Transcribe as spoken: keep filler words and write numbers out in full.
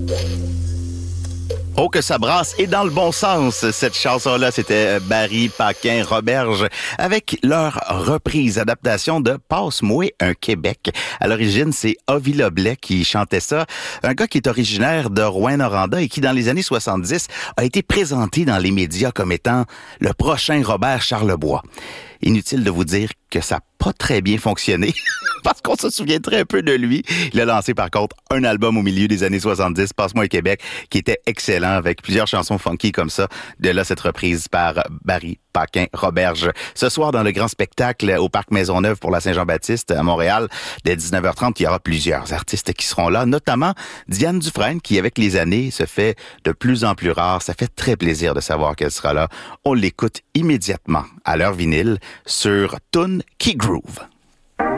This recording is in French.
Oh, que ça brasse et dans le bon sens. Cette chanson-là, c'était Barry Paquin Roberge avec leur reprise, adaptation de Passe-moi un Québec. À l'origine, c'est Ovi Loblet qui chantait ça. Un gars qui est originaire de Rouyn-Noranda et qui, dans les années soixante-dix, a été présenté dans les médias comme étant le prochain Robert Charlebois. Inutile de vous dire que ça n'a pas très bien fonctionné, parce qu'on se souvient très peu de lui. Il a lancé par contre un album au milieu des années soixante-dix, Passe-moi un Québec, qui était excellent, avec plusieurs chansons funky comme ça. De là, cette reprise par Barry Paquin Roberge. Ce soir, dans le grand spectacle au Parc Maisonneuve pour la Saint-Jean-Baptiste à Montréal, dès dix-neuf heures trente, il y aura plusieurs artistes qui seront là, notamment Diane Dufresne, qui avec les années se fait de plus en plus rare. Ça fait très plaisir de savoir qu'elle sera là. On l'écoute immédiatement à l'heure vinyle sur Toon Key Groove.